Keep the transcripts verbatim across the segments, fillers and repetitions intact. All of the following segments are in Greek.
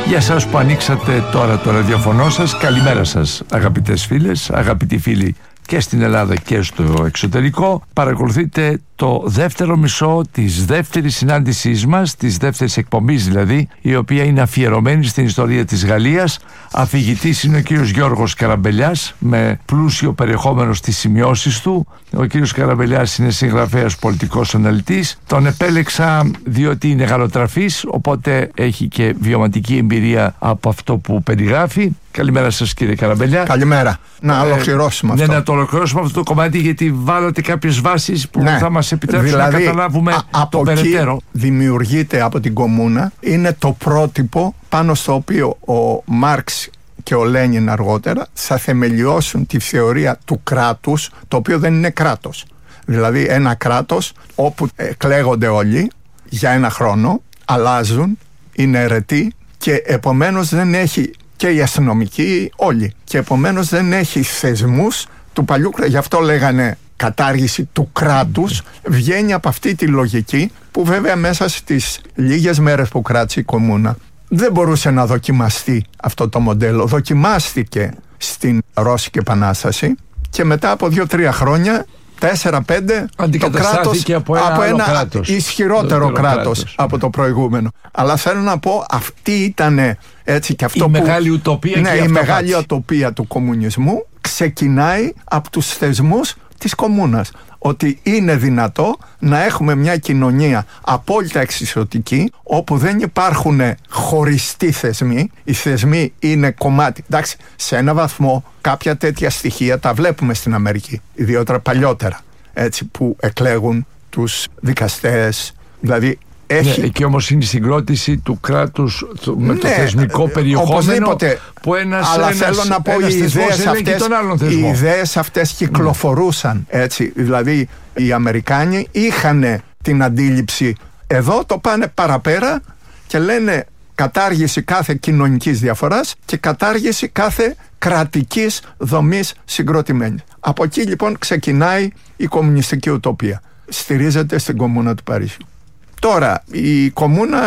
Για σας που ανοίξατε τώρα το ραδιοφωνό σας, καλημέρα σας αγαπητές φίλες, αγαπητοί φίλοι και στην Ελλάδα και στο εξωτερικό. Παρακολουθείτε το δεύτερο μισό της δεύτερης συνάντησής μας, της δεύτερης εκπομπής δηλαδή, η οποία είναι αφιερωμένη στην ιστορία της Γαλλίας. Αφηγητής είναι ο κύριος Γιώργος Καραμπελιάς, με πλούσιο περιεχόμενο στις σημειώσεις του. Ο κύριος Καραμπελιάς είναι συγγραφέας, πολιτικός αναλυτής. Τον επέλεξα διότι είναι γαλλοτραφής, οπότε έχει και βιωματική εμπειρία από αυτό που περιγράφει. Καλημέρα σας κύριε Καραμπελιά. Καλημέρα. Να ολοκληρώσουμε ε, αυτό. Ναι, να το ολοκληρώσουμε αυτό το κομμάτι, γιατί βάλατε κάποιες βάσεις που ναι. θα μας επιτρέψουν δηλαδή, να καταλάβουμε α, το περαιτέρω. Δημιουργείται από την Κομμούνα, είναι το πρότυπο πάνω στο οποίο ο Μάρξ και ο Λένιν αργότερα θα θεμελιώσουν τη θεωρία του κράτους, το οποίο δεν είναι κράτος. Δηλαδή ένα κράτος όπου εκλέγονται όλοι για ένα χρόνο, αλλάζουν, είναι αιρετοί και επομένως δεν έχει, και οι αστυνομικοί όλοι, και επομένως δεν έχει θεσμούς του παλιού κράτους. Γι' αυτό λέγανε κατάργηση του κράτους, βγαίνει από αυτή τη λογική που βέβαια μέσα στις λίγες μέρες που κράτησε η Κομμούνα δεν μπορούσε να δοκιμαστεί αυτό το μοντέλο. Δοκιμάστηκε στην Ρώσικη Επανάσταση και μετά από δύο-τρία χρόνια, τέσσερα-πέντε, το κράτος από ένα, από ένα κράτος. ισχυρότερο κράτος, κράτος από το προηγούμενο. Αλλά θέλω να πω, αυτή ήταν έτσι και αυτό η που, μεγάλη ουτοπία ναι, και η μεγάλη ουτοπία του κομμουνισμού ξεκινάει από τους θεσμούς της Κομμούνας. Ότι είναι δυνατό να έχουμε μια κοινωνία απόλυτα εξισωτική, όπου δεν υπάρχουν χωριστοί θεσμοί. Οι θεσμοί είναι κομμάτι. Εντάξει, σε ένα βαθμό κάποια τέτοια στοιχεία τα βλέπουμε στην Αμερική, ιδιαίτερα παλιότερα, έτσι, που εκλέγουν τους δικαστές. Δηλαδή έχει... Ναι, εκεί όμως είναι η συγκρότηση του κράτους με ναι, το θεσμικό περιεχόμενο, οπωσδήποτε, που ένας, αλλά ένας, θέλω να πω ένας οι ιδέες αυτές, οι ιδέες αυτές κυκλοφορούσαν, έτσι. Δηλαδή οι Αμερικάνοι είχαν την αντίληψη, εδώ το πάνε παραπέρα και λένε κατάργηση κάθε κοινωνικής διαφοράς και κατάργηση κάθε κρατικής δομής συγκροτημένης. Από εκεί λοιπόν ξεκινάει η κομμουνιστική ουτοπία. Στηρίζεται στην Κομμούνα του Παρισιού. Τώρα, η Κομμούνα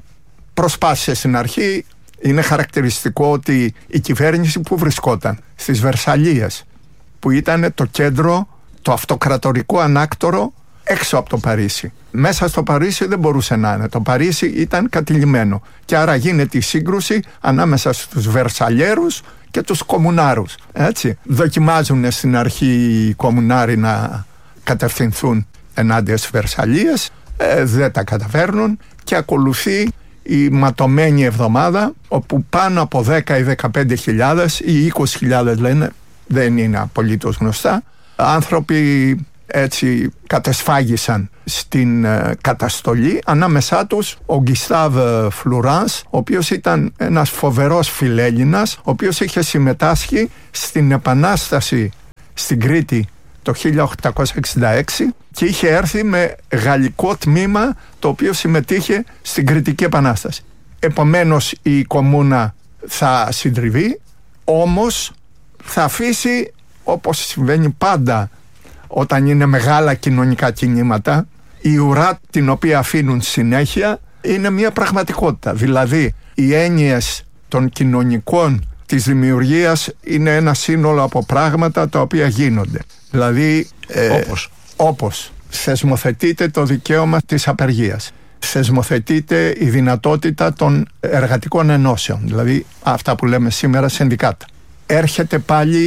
προσπάθησε στην αρχή. Είναι χαρακτηριστικό ότι η κυβέρνηση που βρισκόταν στις Βερσαλίες, που ήταν το κέντρο, το αυτοκρατορικό ανάκτορο έξω από το Παρίσι. Μέσα στο Παρίσι δεν μπορούσε να είναι. Το Παρίσι ήταν κατηλημμένο. Και άρα γίνεται η σύγκρουση ανάμεσα στους Βερσαλιέρους και τους Κομμουνάρους. Έτσι. Δοκιμάζουν στην αρχή οι Κομμουνάροι να κατευθυνθούν ενάντια στις Βερσαλίες. Ε, δεν τα καταφέρνουν και ακολουθεί η ματωμένη εβδομάδα, όπου πάνω από δέκα ή δεκαπέντε χιλιάδες ή είκοσι χιλιάδες λένε, δεν είναι απολύτως γνωστά, άνθρωποι έτσι κατεσφάγισαν στην ε, καταστολή. Ανάμεσά τους ο Γκιστάβ Φλουράνς, ο οποίος ήταν ένας φοβερός φιλέλληνας, ο οποίος είχε συμμετάσχει στην επανάσταση στην Κρήτη το χίλια οκτακόσια εξήντα έξι και είχε έρθει με γαλλικό τμήμα το οποίο συμμετείχε στην Κρητική Επανάσταση. Επομένως η Κομμούνα θα συντριβεί, όμως θα αφήσει, όπως συμβαίνει πάντα όταν είναι μεγάλα κοινωνικά κινήματα, η ουρά την οποία αφήνουν συνέχεια είναι μια πραγματικότητα. Δηλαδή οι έννοιες των κοινωνικών της δημιουργίας είναι ένα σύνολο από πράγματα τα οποία γίνονται. Δηλαδή ε, όπως. όπως θεσμοθετείται το δικαίωμα της απεργίας, θεσμοθετείται η δυνατότητα των εργατικών ενώσεων, δηλαδή αυτά που λέμε σήμερα συνδικάτα. Έρχεται πάλι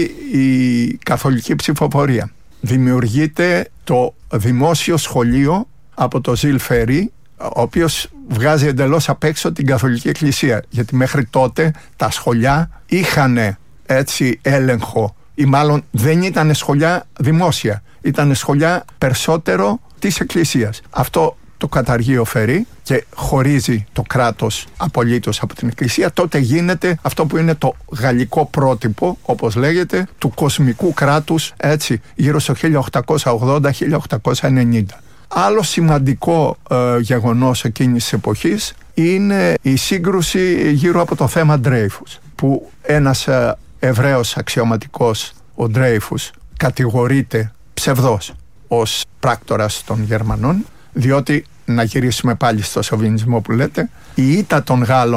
η καθολική ψηφοφορία. Δημιουργείται το δημόσιο σχολείο από το Ζιλ Φερί, ο οποίος βγάζει εντελώς απ' έξω την Καθολική Εκκλησία, γιατί μέχρι τότε τα σχολιά είχαν έτσι έλεγχο, ή μάλλον δεν ήταν σχολιά δημόσια, ήταν σχολιά περισσότερο της Εκκλησίας. Αυτό το καταργεί ο Φερί και χωρίζει το κράτος απολύτως από την Εκκλησία. Τότε γίνεται αυτό που είναι το γαλλικό πρότυπο, όπως λέγεται, του κοσμικού κράτους, έτσι, γύρω στο χίλια οκτακόσια ογδόντα χίλια οκτακόσια ενενήντα. Άλλο σημαντικό ε, γεγονός εκείνης της εποχής είναι η σύγκρουση γύρω από το θέμα Ντρέιφους, που ένας ε, Εβραίος αξιωματικός, ο Ντρέιφους, κατηγορείται ψευδός ως πράκτορας των Γερμανών, διότι, να γυρίσουμε πάλι στο σοβινισμό που λέτε, η ήττα των Γάλλων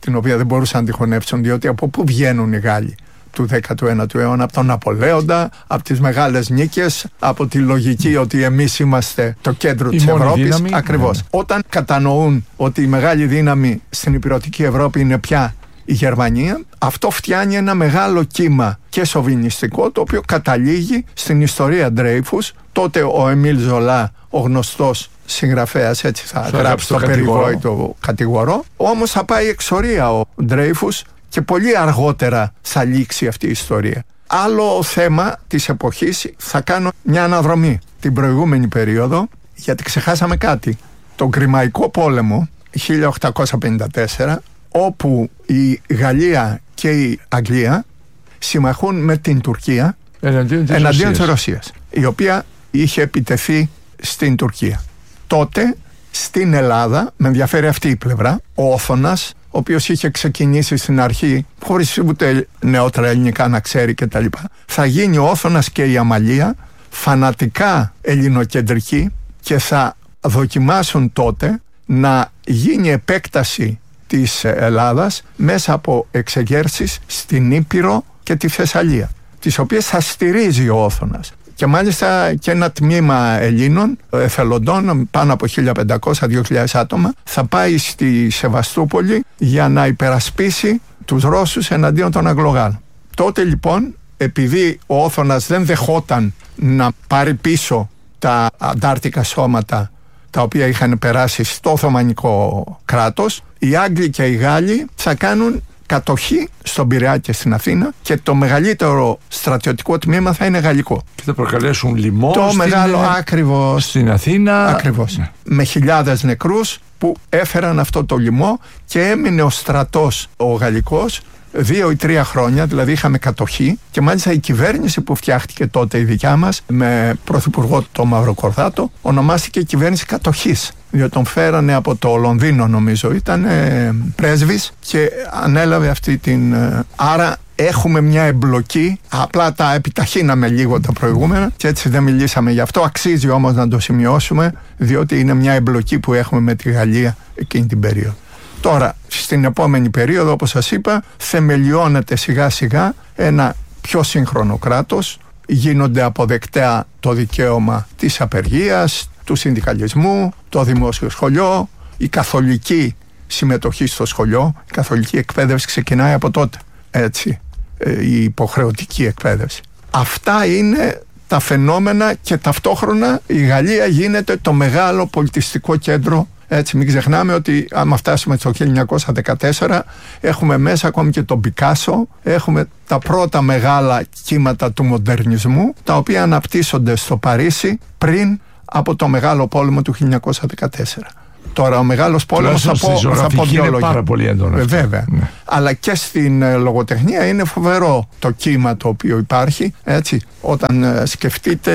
την οποία δεν μπορούσαν να τη χωνεύσουν, διότι από πού βγαίνουν οι Γάλλοι του δέκατου ένατου αιώνα? Από τον Ναπολέοντα, από τις μεγάλες νίκες, από τη λογική ότι εμείς είμαστε το κέντρο η της Ευρώπης. Ακριβώς. Ναι. Όταν κατανοούν ότι η μεγάλη δύναμη στην ηπειρωτική Ευρώπη είναι πια η Γερμανία, αυτό φτιάνει ένα μεγάλο κύμα και σοβινιστικό, το οποίο καταλήγει στην ιστορία Ντρέιφους. Τότε ο Εμίλ Ζολά, ο γνωστός συγγραφέας, έτσι θα Σω γράψει το περιβόητο κατηγορό. Όμως θα πάει εξορία ο Ντρέιφους και πολύ αργότερα θα λήξει αυτή η ιστορία. Άλλο θέμα της εποχής, θα κάνω μια αναδρομή την προηγούμενη περίοδο, γιατί ξεχάσαμε κάτι. Τον Κρημαϊκό πόλεμο χίλια οκτακόσια πενήντα τέσσερα, όπου η Γαλλία και η Αγγλία συμμαχούν με την Τουρκία εναντίον της, εναντίον της Ρωσίας, η οποία είχε επιτεθεί στην Τουρκία. Τότε στην Ελλάδα, με ενδιαφέρει αυτή η πλευρά, ο Όθωνας, ο οποίος είχε ξεκινήσει στην αρχή χωρίς ούτε νεότερα ελληνικά να ξέρει κτλ., θα γίνει ο Όθωνας και η Αμαλία φανατικά ελληνοκεντρικοί και θα δοκιμάσουν τότε να γίνει επέκταση της Ελλάδας μέσα από εξεγέρσεις στην Ήπειρο και τη Θεσσαλία, τις οποίες θα στηρίζει ο Όθωνας. Και μάλιστα και ένα τμήμα Ελλήνων εθελοντών, πάνω από χίλια πεντακόσια με δύο χιλιάδες άτομα, θα πάει στη Σεβαστούπολη για να υπερασπίσει τους Ρώσους εναντίον των Αγγλογάλων. Τότε λοιπόν, επειδή ο Όθωνας δεν δεχόταν να πάρει πίσω τα αντάρτικα σώματα τα οποία είχαν περάσει στο Οθωμανικό κράτος, οι Άγγλοι και οι Γάλλοι θα κάνουν κατοχή στον Πειραιά και στην Αθήνα και το μεγαλύτερο στρατιωτικό τμήμα θα είναι γαλλικό. Και θα προκαλέσουν λοιμό το στην, μεγάλο, ακριβώς, στην Αθήνα. Ακριβώς. Ναι. Με χιλιάδες νεκρούς που έφεραν αυτό το λοιμό, και έμεινε ο στρατός ο γαλλικός δύο ή τρία χρόνια, δηλαδή είχαμε κατοχή, και μάλιστα η κυβέρνηση που φτιάχτηκε τότε η δικιά μας με πρωθυπουργό το Μαυροκορδάτο ονομάστηκε κυβέρνηση κατοχής, διότι τον φέρανε από το Λονδίνο, νομίζω ήταν ε, πρέσβης, και ανέλαβε αυτή την ε, άρα έχουμε μια εμπλοκή. Απλά τα επιταχύναμε λίγο τα προηγούμενα και έτσι δεν μιλήσαμε γι' αυτό. Αξίζει όμως να το σημειώσουμε, διότι είναι μια εμπλοκή που έχουμε με τη Γαλλία εκείνη την περίοδο. Τώρα, στην επόμενη περίοδο, όπως σας είπα, θεμελιώνεται σιγά σιγά ένα πιο σύγχρονο κράτος. Γίνονται αποδεκτά το δικαίωμα της απεργίας, του συνδικαλισμού, το δημόσιο σχολείο, η καθολική συμμετοχή στο σχολείο. Η καθολική εκπαίδευση ξεκινάει από τότε, έτσι, η υποχρεωτική εκπαίδευση. Αυτά είναι τα φαινόμενα, και ταυτόχρονα η Γαλλία γίνεται το μεγάλο πολιτιστικό κέντρο. Έτσι, μην ξεχνάμε ότι άμα φτάσουμε στο χίλια εννιακόσια δεκατέσσερα έχουμε μέσα ακόμη και τον Πικάσο, έχουμε τα πρώτα μεγάλα κύματα του μοντερνισμού, τα οποία αναπτύσσονται στο Παρίσι πριν από το Μεγάλο Πόλεμο του χίλια εννιακόσια δεκατέσσερα. Τώρα ο Μεγάλος Πόλεμος θα πω, θα πω δύο λόγια. Πάρα πολύ έντονο. Ε, βέβαια. Ναι. Αλλά και στην ε, λογοτεχνία είναι φοβερό το κύμα το οποίο υπάρχει. Έτσι, όταν ε, σκεφτείτε,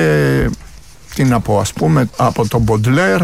τι να πω, ας πούμε, από τον Μποντλέρ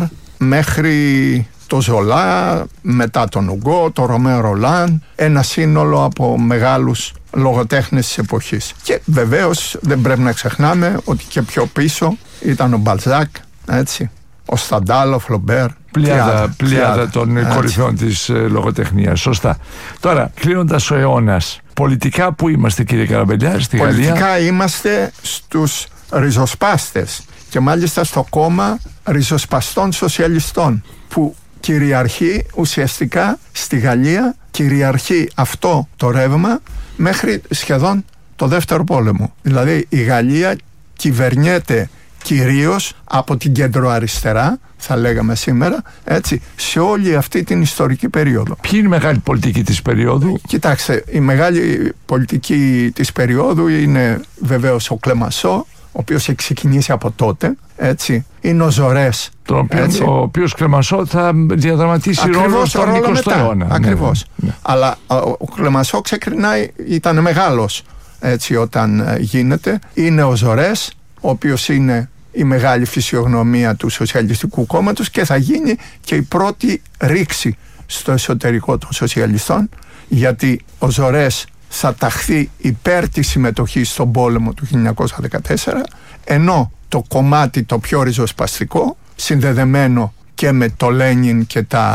μέχρι το Ζολά, μετά τον Ουγκό, το Ρωμαίο Ρολάν, ένα σύνολο από μεγάλους λογοτέχνες της εποχής. Και βεβαίως δεν πρέπει να ξεχνάμε ότι και πιο πίσω ήταν ο Μπαλζάκ, έτσι, ο Σταντάλ, ο Φλομπέρ. Πλειάδα, πλειάδα των έτσι. κορυφών της ε, λογοτεχνίας. Σωστά. Τώρα, κλείνοντας ο αιώνας, πολιτικά που είμαστε, κύριε Καραμπελιά, στη πολιτικά Γαλλία? Πολιτικά είμαστε στους ριζοσπάστες, και μάλιστα στο κόμμα ριζοσπαστών σοσιαλιστών, που κυριαρχεί ουσιαστικά στη Γαλλία, κυριαρχεί αυτό το ρεύμα μέχρι σχεδόν το δεύτερο πόλεμο. Δηλαδή η Γαλλία κυβερνιέται κυρίως από την κεντροαριστερά, θα λέγαμε σήμερα, έτσι, σε όλη αυτή την ιστορική περίοδο. Ποιοι είναι η μεγάλη πολιτική της περίοδου? Κοιτάξτε, η μεγάλη πολιτική της περίοδου είναι βεβαίως ο Κλεμασό, ο οποίος έχει ξεκινήσει από τότε, έτσι. Είναι ο Ζορές. Το οποίο, ο οποίος Κλεμασό θα διαδραματίσει ακριβώς ρόλο στον εικοστό αιώνα. Ακριβώς. Ναι, ναι. Αλλά ο Κλεμασό ξεκινάει, ήταν μεγάλος, έτσι, όταν γίνεται. Είναι ο Ζορές, ο οποίος είναι η μεγάλη φυσιογνωμία του Σοσιαλιστικού Κόμματος, και θα γίνει και η πρώτη ρήξη στο εσωτερικό των σοσιαλιστών, γιατί ο Ζορές θα ταχθεί υπέρ της συμμετοχής στον πόλεμο του χίλια εννιακόσια δεκατέσσερα, ενώ το κομμάτι το πιο ριζοσπαστικό, συνδεδεμένο και με το Λένιν και τα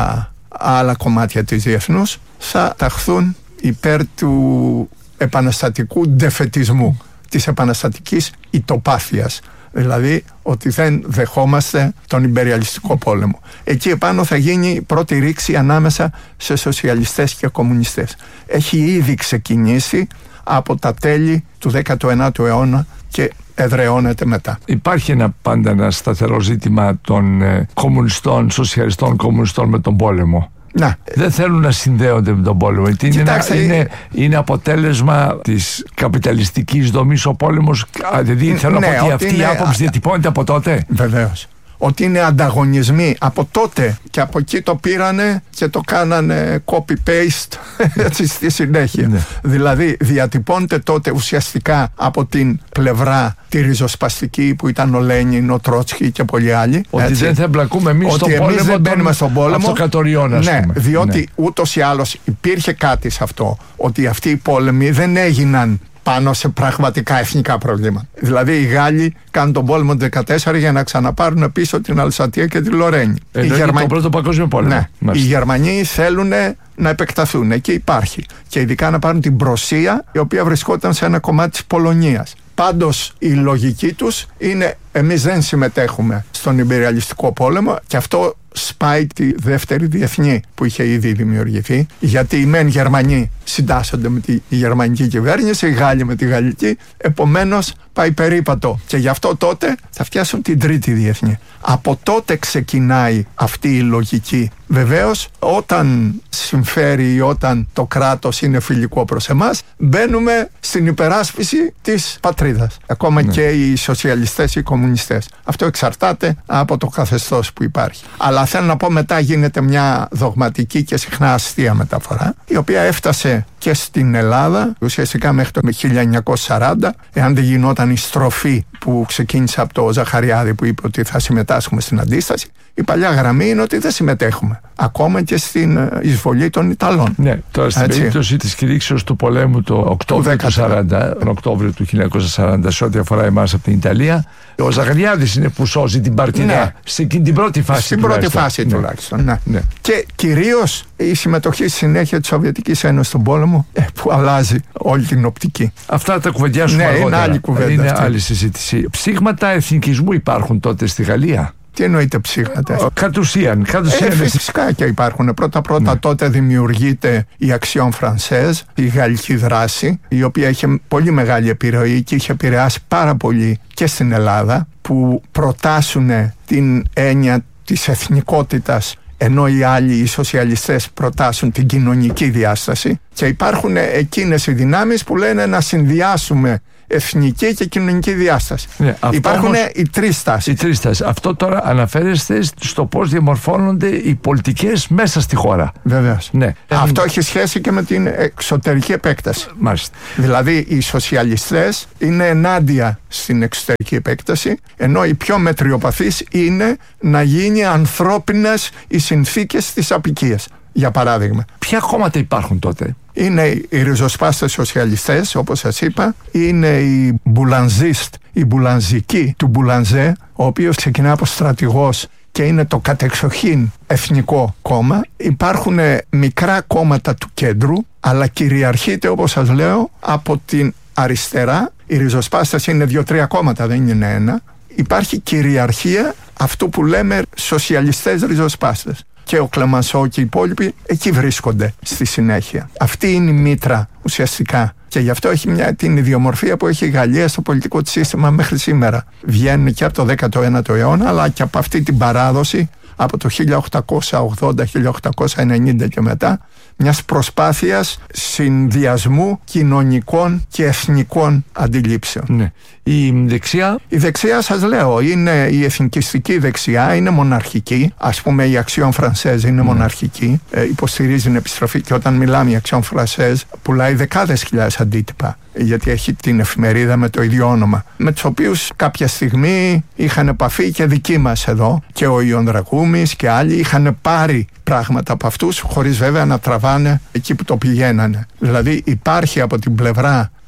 άλλα κομμάτια της διεθνούς θα ταχθούν υπέρ του επαναστατικού ντεφετισμού, της επαναστατικής ητοπάθειας. Δηλαδή ότι δεν δεχόμαστε τον ιμπεριαλιστικό πόλεμο. Εκεί επάνω θα γίνει η πρώτη ρήξη ανάμεσα σε σοσιαλιστές και κομμουνιστές. Έχει ήδη ξεκινήσει από τα τέλη του δέκατου ενάτου αιώνα και εδραιώνεται μετά. Υπάρχει ένα πάντα ένα σταθερό ζήτημα των ε, κομμουνιστών, σοσιαλιστών κομμουνιστών με τον πόλεμο. Να. Δεν θέλουν να συνδέονται με τον πόλεμο. Κοιτάξτε, είναι, είναι, είναι αποτέλεσμα της καπιταλιστικής δομής ο πόλεμος. Δηλαδή θέλω ναι, να πω ότι αυτή είναι... η άποψη διατυπώνεται από τότε. Βεβαίως. Ότι είναι ανταγωνισμοί από τότε και από εκεί το πήρανε και το κάνανε copy-paste έτσι στη συνέχεια. Ναι. Δηλαδή διατυπώνεται τότε ουσιαστικά από την πλευρά τη ριζοσπαστική που ήταν ο Λένιν, ο Τρότσκι και πολλοί άλλοι. Ότι έτσι. Δεν θα εμπλακούμε εμείς στον πόλεμο. Ότι εμείς δεν μπαίνουμε στον πόλεμο. Αυτοκρατοριών, ας ναι, πούμε. Διότι ναι. ούτως ή άλλως υπήρχε κάτι σε αυτό. Ότι αυτοί οι πόλεμοι δεν έγιναν πάνω σε πραγματικά εθνικά προβλήματα. Δηλαδή οι Γάλλοι κάνουν τον πόλεμο του δεκατέσσερα για να ξαναπάρουν πίσω την Αλσατία και τη Λορένη. Εννοεί Γερμα... τον πρώτο παγκόσμιο πόλεμο. Ναι. Οι Γερμανοί θέλουν να επεκταθούν. Εκεί υπάρχει. Και ειδικά να πάρουν την Προσία, η οποία βρισκόταν σε ένα κομμάτι της Πολωνίας. Πάντως η λογική τους είναι εμείς δεν συμμετέχουμε στον ιμπεριαλιστικό πόλεμο και αυτό σπάει τη δεύτερη διεθνή που είχε ήδη δημιουργηθεί, γιατί οι μεν Γερμανοί συντάσσονται με τη γερμανική κυβέρνηση, οι Γάλλοι με τη γαλλική, επομένως πάει περίπατο και γι' αυτό τότε θα φτιάσουν την τρίτη διεθνή. Από τότε ξεκινάει αυτή η λογική. Βεβαίως όταν συμφέρει ή όταν το κράτος είναι φιλικό προς εμάς, μπαίνουμε στην υπεράσπιση της πατρίδας, ακόμα ναι. και οι σοσιαλιστές ή οι κομμουνιστές. Αυτό εξαρτάται από το καθεστώς που υπάρχει. Αλλά θέλω να πω, μετά γίνεται μια δογματική και συχνά αστεία μεταφορά, η οποία έφτασε και στην Ελλάδα ουσιαστικά μέχρι το χίλια εννιακόσια σαράντα, εάν δεν γινόταν η στροφή που ξεκίνησε από το Ζαχαριάδη που είπε ότι θα συμμετάσχουμε στην αντίσταση. Η παλιά γραμμή είναι ότι δεν συμμετέχουμε. Ακόμα και στην εισβολή των Ιταλών. Ναι, τώρα στην Έτσι. περίπτωση της κηρύξεως του πολέμου το Οκτώβριο του σαράντα, τον Οκτώβριο του χίλια εννιακόσια σαράντα, σε ό,τι αφορά εμάς από την Ιταλία, ο Ζαχαριάδης είναι που σώζει την παρτίδα ναι. σε εκείνη την πρώτη φάση. Στην πρώτη φάση ναι. τουλάχιστον. Ναι. Ναι. Και κυρίως η συμμετοχή στη συνέχεια της Σοβιετικής Ένωσης στον πόλεμο ε, που αλλάζει όλη την οπτική. Αυτά τα κουβεντιάσουμε ναι, αργότερα. Είναι άλλη κουβέντα. Είναι άλλη συζήτηση. Ψήγματα εθνικισμού υπάρχουν τότε στη Γαλλία. Τι εννοείται ψήγματα? Κατ' ουσίαν. Κατ' ουσίαν ε, φυσικά και υπάρχουν. Πρώτα-πρώτα ναι. τότε δημιουργείται η Action Française, η γαλλική δράση, η οποία είχε πολύ μεγάλη επιρροή και είχε επηρεάσει πάρα πολύ και στην Ελλάδα, που προτάσουν την έννοια της εθνικότητας, ενώ οι άλλοι, οι σοσιαλιστές, προτάσουν την κοινωνική διάσταση. Και υπάρχουν εκείνες οι δυνάμεις που λένε να συνδυάσουμε εθνική και κοινωνική διάσταση. Ναι, υπάρχουν όμως, οι τρεις τάσεις. Οι τρεις τάσεις. Αυτό τώρα αναφέρεστε στο πώς διαμορφώνονται οι πολιτικές μέσα στη χώρα. Βεβαίως. Ναι. Αυτό έχει σχέση και με την εξωτερική επέκταση. Μάλιστα. Δηλαδή οι σοσιαλιστές είναι ενάντια στην εξωτερική επέκταση, ενώ οι πιο μετριοπαθείς είναι να γίνει ανθρώπινες οι συνθήκες της αποικίας. Για παράδειγμα. Ποια κόμματα υπάρχουν τότε? Είναι οι ριζοσπάστες σοσιαλιστές, όπως σας είπα, είναι οι μπουλανζίστ, οι μπουλανζικοί του Μπουλανζέ, ο οποίος ξεκινά από στρατηγός και είναι το κατεξοχήν εθνικό κόμμα. Υπάρχουν μικρά κόμματα του κέντρου, αλλά κυριαρχείται, όπως σας λέω, από την αριστερά. Οι ριζοσπάστες είναι δύο-τρία κόμματα, δεν είναι ένα. Υπάρχει κυριαρχία αυτού που λέμε σοσιαλιστές ριζοσπάστες. Και ο Κλεμανσό και οι υπόλοιποι εκεί βρίσκονται στη συνέχεια. Αυτή είναι η μήτρα ουσιαστικά. Και γι' αυτό έχει μια, την ιδιομορφία που έχει η Γαλλία στο πολιτικό της σύστημα μέχρι σήμερα. Βγαίνουν και από το δέκατο ένατο αιώνα, αλλά και από αυτή την παράδοση από το χίλια οκτακόσια ογδόντα με χίλια οκτακόσια ενενήντα και μετά, μιας προσπάθειας συνδυασμού κοινωνικών και εθνικών αντιλήψεων. Ναι. Η δεξιά? Η δεξιά, σας λέω, είναι η εθνικιστική δεξιά, είναι μοναρχική. Ας πούμε η Action Française είναι ναι. μοναρχική, ε, υποστηρίζει την επιστροφή, και όταν μιλάμε η Action Française πουλάει δεκάδες χιλιάδες αντίτυπα, γιατί έχει την εφημερίδα με το ίδιο όνομα, με τους οποίους κάποια στιγμή είχαν επαφή και δικοί μας εδώ, και ο Ιων Δραγούμης και άλλοι είχαν πάρει πράγματα από αυτούς, χωρίς βέβαια να τραβάνε εκεί που το πηγαίνανε. Δηλαδή υπάρχει από την πλευρά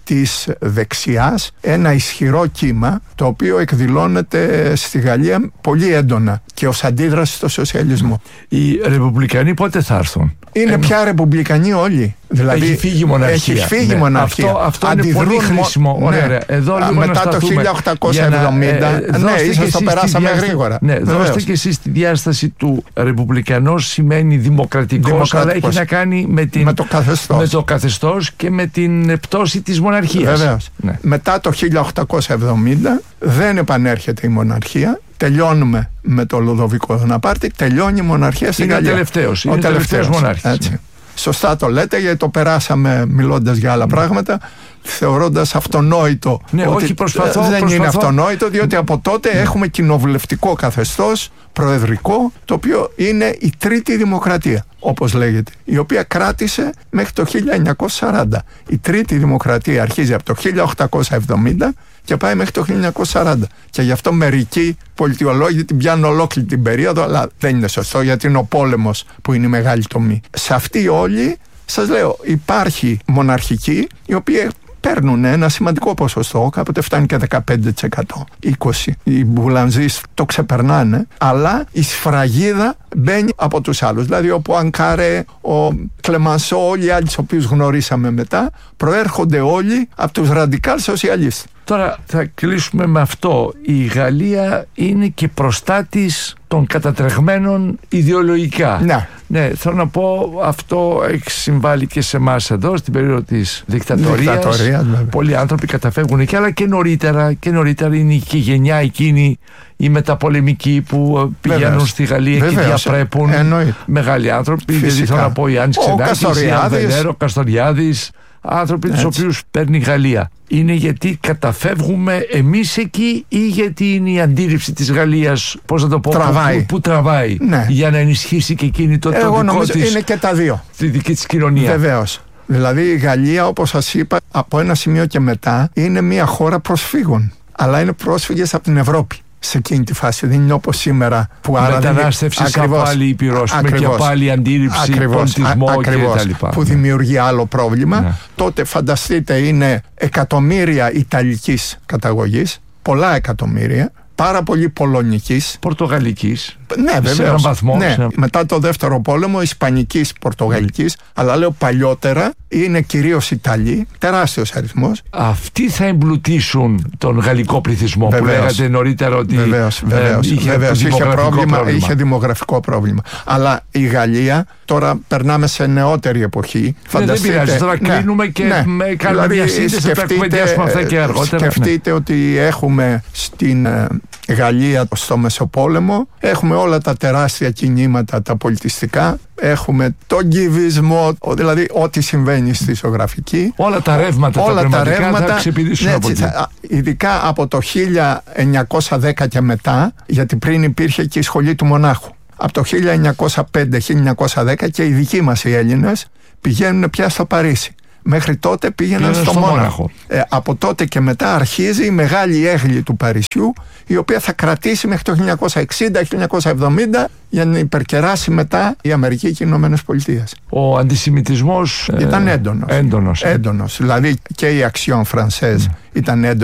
της δεξιάς, ένα ισχυρό κύμα το οποίο εκδηλώνεται στη Γαλλία πολύ έντονα και ως αντίδραση στο σοσιαλισμό. Οι ρεπουμπλικανοί πότε θα έρθουν? Είναι Ενώ... πια ρεπουμπλικανοί όλοι. Δηλαδή, έχει φύγει η μοναρχία. Έχει φύγει ναι. μοναρχία. Αυτό, αυτό είναι πολύ χρήσιμο. Ναι. Ωραία, εδώ λίγο μετά το χίλια οκτακόσια εβδομήντα, να, ε, ναι, ίσως το περάσαμε διάστα... γρήγορα. Ναι, δώστε και εσείς τη διάσταση του ρεπουμπλικανός σημαίνει δημοκρατικός, δημοκρατικός, αλλά έχει να κάνει με, την, με, το καθεστώς. με το καθεστώς και με την πτώση της μοναρχίας. Βεβαίως. Ναι. Μετά το χίλια οκτακόσια εβδομήντα δεν επανέρχεται η μοναρχία. Τελειώνουμε με το Λουδοβικό Βοναπάρτη, τελειώνει η μοναρχία στην Γαλλία. Είναι τελευταίος, ο τελευταίος μονάρχης. Ναι. Σωστά το λέτε, γιατί το περάσαμε μιλώντας για άλλα πράγματα, θεωρώντας αυτονόητο. Ναι, ότι όχι, προσπαθώ, δεν προσπαθώ. είναι αυτονόητο, διότι από τότε ναι. έχουμε κοινοβουλευτικό καθεστώς, προεδρικό, το οποίο είναι η τρίτη δημοκρατία, όπως λέγεται, η οποία κράτησε μέχρι το χίλια εννιακόσια σαράντα. Η τρίτη δημοκρατία αρχίζει από το χίλια οκτακόσια εβδομήντα και πάει μέχρι το χίλια εννιακόσια σαράντα. Και γι' αυτό μερικοί πολιτιολόγοι την πιάνουν ολόκληρη την περίοδο, αλλά δεν είναι σωστό, γιατί είναι ο πόλεμος που είναι η μεγάλη τομή. Σε αυτή όλη, σας λέω, υπάρχει μοναρχική, οι οποίοι παίρνουν ένα σημαντικό ποσοστό, κάποτε φτάνει και δεκαπέντε τοις εκατό, είκοσι τοις εκατό. Οι μπουλανζείς το ξεπερνάνε, αλλά η σφραγίδα μπαίνει από τους άλλους. Δηλαδή ο Πουανκάρε, ο Κλεμανσό, όλοι οι άλλοι τους οποίους γνωρίσαμε μετά, προέρχονται όλοι από τους ραντικάλ σοσιαλιστές. Τώρα θα κλείσουμε με αυτό. Η Γαλλία είναι και προστάτης των κατατρεγμένων ιδεολογικά. Ναι. Ναι, θέλω να πω, αυτό έχει συμβάλει και σε εμάς εδώ, στην περίοδο της δικτατορίας. Πολλοί άνθρωποι καταφεύγουν εκεί, αλλά και νωρίτερα, και νωρίτερα είναι και η γενιά εκείνη, οι μεταπολεμικοί που πηγαίνουν Βεβαίως. στη Γαλλία Βεβαίως. και διαπρέπουν. Εννοεί. Μεγάλοι άνθρωποι. Δηλαδή θέλω να πω, η Άννη Ξενάκης, η Ανδενέρο, ο Καστοριάδης, άνθρωποι τους οποίους παίρνει η Γαλλία. Είναι γιατί καταφεύγουμε εμείς εκεί ή γιατί είναι η αντίληψη της Γαλλίας, πώς να το πω, τραβάει. Που, που τραβάει ναι. για να ενισχύσει και εκείνη το, Εγώ το δικό νομίζω της, είναι και τα δύο. τη δική της κοινωνία. Βεβαίως. Δηλαδή η Γαλλία, όπως σας είπα, από ένα σημείο και μετά είναι μια χώρα προσφύγων, αλλά είναι πρόσφυγες από την Ευρώπη. Σε εκείνη τη φάση δεν είναι όπως σήμερα που άρα μετανάστευση από άλλη ήπειρο και από άλλη αντίληψη, πολιτισμό κτλ. Που δημιουργεί άλλο πρόβλημα. Ναι. Τότε φανταστείτε είναι εκατομμύρια Ιταλικής καταγωγής, πολλά εκατομμύρια, πάρα πολύ Πολωνικής, Πορτογαλικής. Ναι, βέβαια. Σε έναν βαθμό. Ναι. Σε... Μετά το δεύτερο πόλεμο, Ισπανικής, Πορτογαλικής, mm. αλλά λέω παλιότερα είναι κυρίως Ιταλοί, τεράστιος αριθμός. Αυτοί θα εμπλουτίσουν τον γαλλικό πληθυσμό. Βεβαίως. Που λέγατε νωρίτερα ότι βεβαίως, βεβαίως, ε, είχε, βεβαίως, είχε, πρόβλημα, πρόβλημα. είχε δημογραφικό πρόβλημα. Αλλά η Γαλλία, τώρα περνάμε σε νεότερη εποχή. Ναι, δεν πειράζει, τώρα ναι, κλείνουμε και ναι, με κάνουμε δηλαδή, μια σύνδεση, θα κουβεντιάσουμε αυτά και αργότερα. Σκεφτείτε ναι. ότι έχουμε στην Γαλλία στο Μεσοπόλεμο, έχουμε όλα τα τεράστια κινήματα τα πολιτιστικά, έχουμε τον κυβισμό, δηλαδή ό,τι συμβαίνει στη ζωγραφική, όλα τα ρεύματα, όλα τα, τα ρεύματα θα ξεπηδήσουν ναι, από εκεί. Ειδικά από το χίλια εννιακόσια δέκα και μετά, γιατί πριν υπήρχε και η σχολή του μονάχου. Από το χίλια εννιακόσια πέντε χίλια εννιακόσια δέκα και οι δικοί μας οι Έλληνες πηγαίνουν πια στο Παρίσι. Μέχρι τότε πήγαιναν στο, στο Μόναχο. Μόναχο. Ε, από τότε και μετά αρχίζει η μεγάλη έγλη του Παρισιού, η οποία θα κρατήσει μέχρι το χίλια εννιακόσια εξήντα χίλια εννιακόσια εβδομήντα για να υπερκεράσει μετά η Αμερική και οι Ηνωμένες Πολιτείες. Ο αντισημιτισμός ήταν έντονος. έντονος. έντονος. Δηλαδή και η Action Française mm. ήταν έντονος.